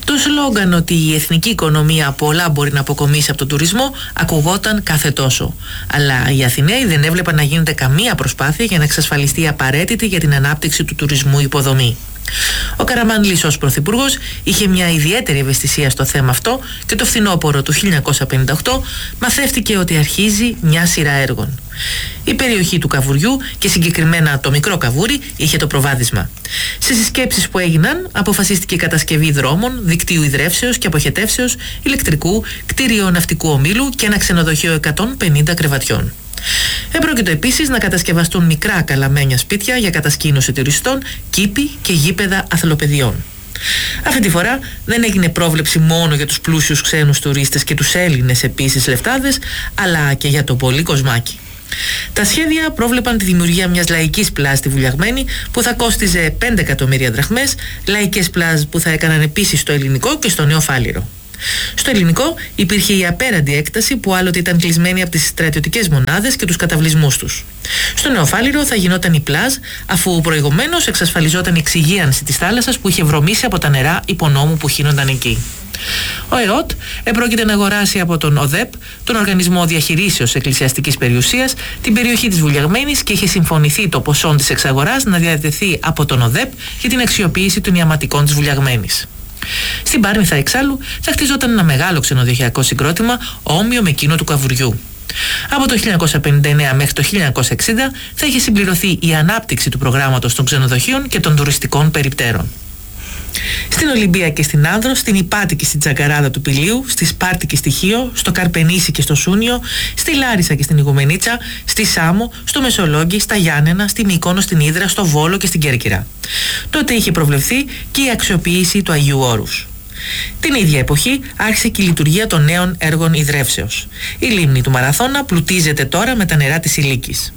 Το σλόγγαν ότι η εθνική οικονομία πολλά μπορεί να αποκομίσει από τον τουρισμό ακουγόταν κάθε τόσο. Αλλά οι Αθηναίοι δεν έβλεπαν να γίνεται καμία προσπάθεια για να εξασφαλιστεί απαραίτητη για την ανάπτυξη του τουρισμού υποδομή. Ο Καραμανλής ως πρωθυπουργός είχε μια ιδιαίτερη ευαισθησία στο θέμα αυτό και το φθινόπωρο του 1958 μαθεύτηκε ότι αρχίζει μια σειρά έργων. Η περιοχή του Καβουριού και συγκεκριμένα το Μικρό Καβούρι είχε το προβάδισμα. Σε συσκέψεις που έγιναν αποφασίστηκε η κατασκευή δρόμων, δικτύου ιδρεύσεως και αποχετεύσεως, ηλεκτρικού, κτίριο ναυτικού ομίλου και ένα ξενοδοχείο 150 κρεβατιών. Επρόκειτο επίσης να κατασκευαστούν μικρά καλαμένια σπίτια για κατασκήνωση τουριστών, κήποι και γήπεδα αθλοπαιδιών. Αυτή τη φορά δεν έγινε πρόβλεψη μόνο για τους πλούσιους ξένους τουρίστες και τους Έλληνες επίσης λεφτάδες, αλλά και για το πολύ κοσμάκι. Τα σχέδια πρόβλεπαν τη δημιουργία μιας λαϊκής πλάζ στη Βουλιαγμένη που θα κόστιζε 5 εκατομμύρια δραχμές, λαϊκές πλάζ που θα έκαναν επίσης στο Ελληνικό και στο Νέο Φάληρο. Στο Ελληνικό υπήρχε η απέραντη έκταση που άλλοτε ήταν κλεισμένη από τις στρατιωτικές μονάδες και τους καταβλισμούς τους. Στο Νέο Φάληρο θα γινόταν η πλάζ, αφού προηγουμένως εξασφαλιζόταν η εξυγίανση της θάλασσας που είχε βρωμίσει από τα νερά υπονόμου που χύνονταν εκεί. Ο ΕΟΤ επρόκειται να αγοράσει από τον ΟΔΕΠ, τον Οργανισμό Διαχειρίσεως Εκκλησιαστικής Περιουσίας, την περιοχή της Βουλιαγμένης και είχε συμφωνηθεί το ποσό της εξαγοράς να διατεθεί από τον ΟΔΕΠ για την αξιοποίηση των ιαματικών της Βουλιαγμένης. Στην Πάρνηθα εξάλλου θα χτιζόταν ένα μεγάλο ξενοδοχειακό συγκρότημα όμοιο με εκείνο του Καβουριού. Από το 1959 μέχρι το 1960 θα είχε συμπληρωθεί η ανάπτυξη του προγράμματος των ξενοδοχείων και των τουριστικών περιπτέρων. Στην Ολυμπία και στην Άνδρο, στην Ηπάτη και στην Τζαγκαράδα του Πηλίου, στη Σπάρτη και στη Χίο, στο Καρπενήσι και στο Σούνιο, στη Λάρισα και στην Ιγουμενίτσα, στη Σάμο, στο Μεσολόγγι, στα Γιάννενα, στη Μύκονο, στην Ύδρα, στο Βόλο και στην Κέρκυρα. Τότε είχε προβλεφθεί και η αξιοποίηση του Αγίου Όρους. Την ίδια εποχή άρχισε και η λειτουργία των νέων έργων ιδρεύσεως. Η λίμνη του Μαραθώνα πλουτίζεται τώρα με τα νερά της Ηλίκης.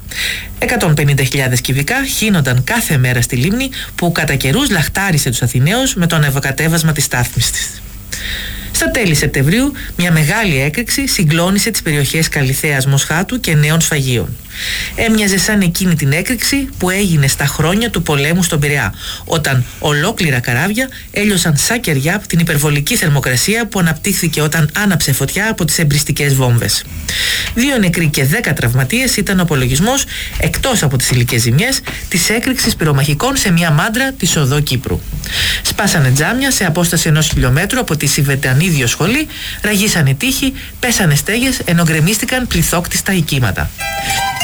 150.000 κυβικά χύνονταν κάθε μέρα στη λίμνη που κατά καιρούς λαχτάρισε τους Αθηναίους με το ανεβοκατέβασμα της στάθμης της. Στα τέλη Σεπτεμβρίου, μια μεγάλη έκρηξη συγκλώνησε τις περιοχές Καλιθέας, Μοσχάτου και Νέων Σφαγίων. Έμοιαζε σαν εκείνη την έκρηξη που έγινε στα χρόνια του πολέμου στον Πειραιά, όταν ολόκληρα καράβια έλειωσαν σαν κεριά από την υπερβολική θερμοκρασία που αναπτύχθηκε όταν άναψε φωτιά από τις εμπριστικές βόμβες. 2 νεκροί και 10 τραυματίες ήταν ο απολογισμός, εκτός από τις υλικές ζημιές, της έκρηξης πυρομαχικών σε μια μάντρα της οδό Κύπρου. Σπάσανε τζάμια σε απόσταση 1 χιλιόμετρου από τη Σιβετανίδιο σχολή, ραγίσανε τείχη, πέσανε στέγες, ενώ γκρεμίστηκαν πληθόκτιστα οικήματα.